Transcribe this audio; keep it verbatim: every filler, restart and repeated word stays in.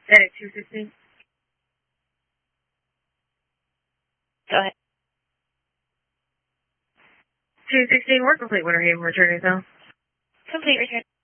At two sixteen. Go ahead. two sixteen, we're complete Winter Haven returning zone. Complete return.